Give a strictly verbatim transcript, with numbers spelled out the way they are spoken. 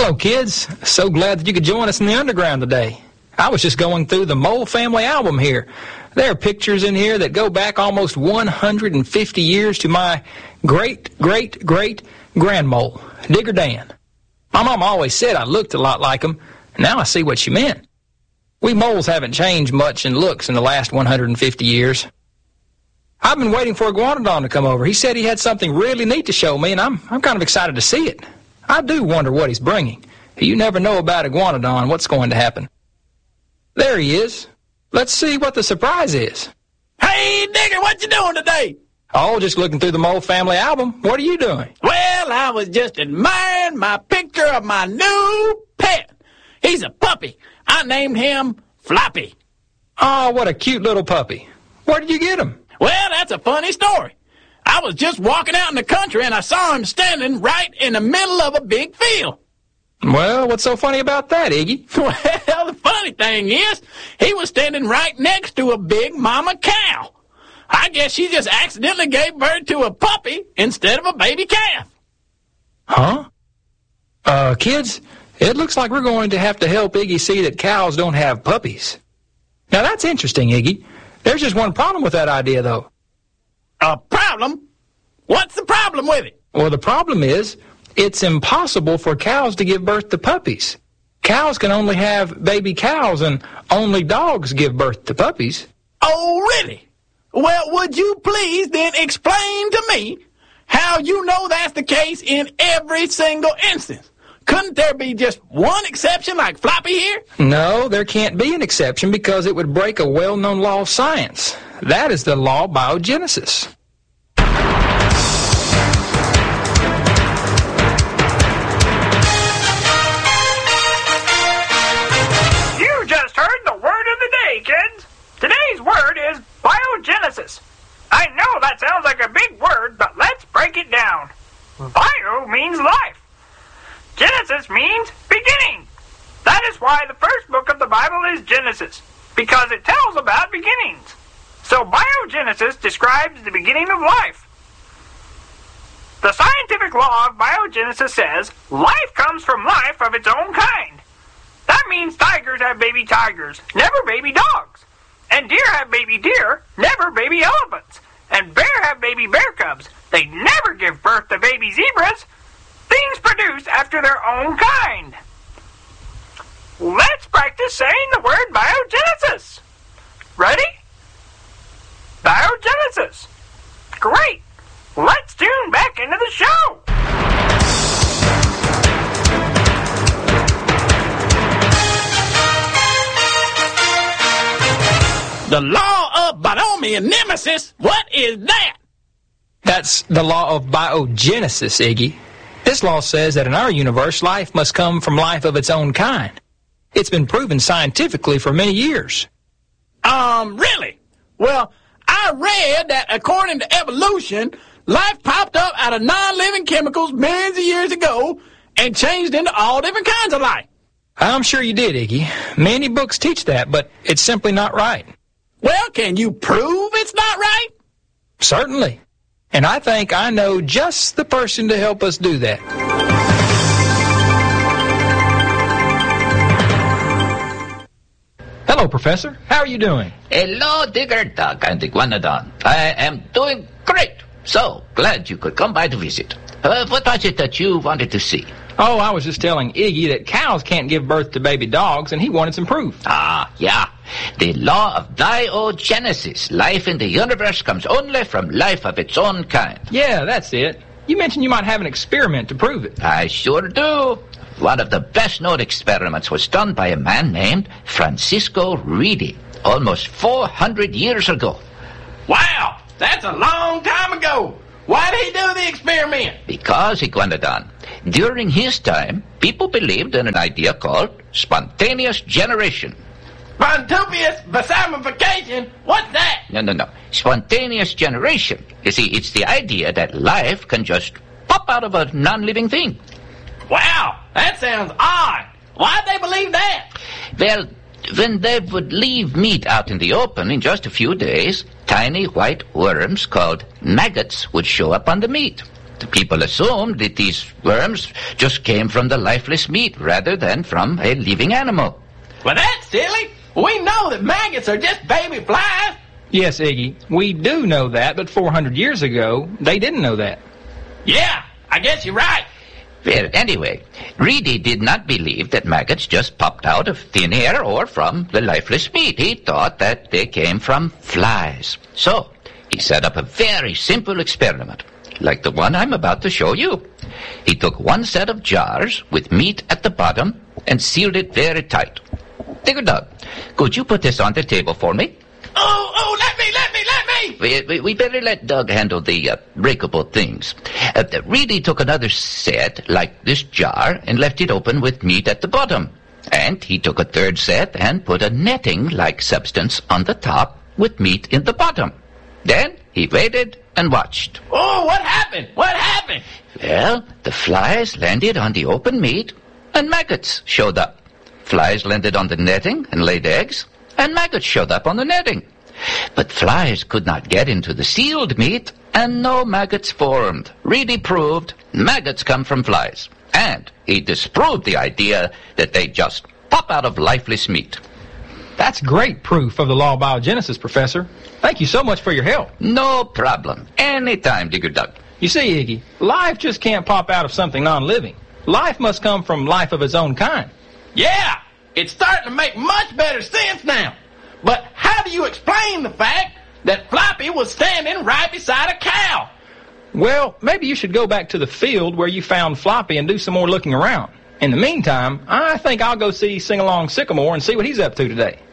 Hello, kids. So glad that you could join us in the underground today. I was just going through the Mole Family album here. There are pictures in here that go back almost one hundred fifty years to my great-great-great-grandmole, Digger Dan. My mom always said I looked a lot like him, and now I see what she meant. We moles haven't changed much in looks in the last one hundred fifty years. I've been waiting for Iguanodon to come over. He said he had something really neat to show me, and I'm, I'm kind of excited to see it. I do wonder what he's bringing. You never know about Iguanodon what's going to happen. There he is. Let's see what the surprise is. Hey, Digger, what you doing today? Oh, just looking through the Mole Family album. What are you doing? Well, I was just admiring my picture of my new pet. He's a puppy. I named him Floppy. Oh, what a cute little puppy. Where did you get him? Well, that's a funny story. I was just walking out in the country and I saw him standing right in the middle of a big field. Well, what's so funny about that, Iggy? Well, the funny thing is, he was standing right next to a big mama cow. I guess she just accidentally gave birth to a puppy instead of a baby calf. Huh? Uh, kids, it looks like we're going to have to help Iggy see that cows don't have puppies. Now, that's interesting, Iggy. There's just one problem with that idea, though. A problem? What's the problem with it? Well, the problem is, it's impossible for cows to give birth to puppies. Cows can only have baby cows, and only dogs give birth to puppies. Oh, really? Well, would you please then explain to me how you know that's the case in every single instance? Couldn't there be just one exception like Floppy here? No, there can't be an exception because it would break a well-known law of science. That is the law of biogenesis. You just heard the word of the day, kids. Today's word is biogenesis. I know that sounds like a big word, but let's break it down. Bio means life. Genesis means beginning. That is why the first book of the Bible is Genesis, because it tells about beginnings. So biogenesis describes the beginning of life. The scientific law of biogenesis says life comes from life of its own kind. That means tigers have baby tigers, never baby dogs. And deer have baby deer, never baby elephants. And bear have baby bear cubs. They never give birth to baby zebras. Things produced after their own kind. Let's practice saying the word biogenesis. Ready? Biogenesis. Great. Let's tune back into the show. The law of binomial-nemesis? What is that? That's the law of biogenesis, Iggy. This law says that in our universe, life must come from life of its own kind. It's been proven scientifically for many years. Um, really? Well, I read that according to evolution, life popped up out of non-living chemicals millions of years ago and changed into all different kinds of life. I'm sure you did, Iggy. Many books teach that, but it's simply not right. Well, can you prove it's not right? Certainly. And I think I know just the person to help us do that. Hello, Professor. How are you doing? Hello, Digger, Duck, and Iguanodon. I am doing great. So, glad you could come by to visit. Uh, what was it that you wanted to see? Oh, I was just telling Iggy that cows can't give birth to baby dogs, and he wanted some proof. Ah, yeah. The law of biogenesis. Life in the universe comes only from life of its own kind. Yeah, that's it. You mentioned you might have an experiment to prove it. I sure do. One of the best-known experiments was done by a man named Francisco Reedy, almost four hundred years ago. Wow, that's a long time ago. Why did he do the experiment? Because, Iguanodon, during his time, people believed in an idea called spontaneous generation. Spontaneous basamification? What's that? No, no, no. Spontaneous generation. You see, it's the idea that life can just pop out of a non-living thing. Wow, that sounds odd. Why'd they believe that? Well, when they would leave meat out in the open in just a few days, tiny white worms called maggots would show up on the meat. The people assumed that these worms just came from the lifeless meat rather than from a living animal. Well, that's silly. We know that maggots are just baby flies. Yes, Iggy, we do know that, but four hundred years ago, they didn't know that. Yeah, I guess you're right. Well, anyway, Reedy did not believe that maggots just popped out of thin air or from the lifeless meat. He thought that they came from flies. So, he set up a very simple experiment, like the one I'm about to show you. He took one set of jars with meat at the bottom and sealed it very tight. Digger Dog, could you put this on the table for me? Oh, oh, let me, let me, let me! We, we, we better let Doug handle the uh, breakable things. Uh, Reedy took another set, like this jar, and left it open with meat at the bottom. And he took a third set and put a netting-like substance on the top with meat in the bottom. Then he waited and watched. Oh, what happened? What happened? Well, the flies landed on the open meat, and maggots showed up. Flies landed on the netting and laid eggs, and maggots showed up on the netting. But flies could not get into the sealed meat, and no maggots formed. Reedy proved maggots come from flies. And he disproved the idea that they just pop out of lifeless meat. That's great proof of the law of biogenesis, Professor. Thank you so much for your help. No problem. Anytime, Digger Duck. You see, Iggy, life just can't pop out of something non-living. Life must come from life of its own kind. Yeah, it's starting to make much better sense now. But how do you explain the fact that Floppy was standing right beside a cow? Well, maybe you should go back to the field where you found Floppy and do some more looking around. In the meantime, I think I'll go see Sing-Along Sycamore and see what he's up to today.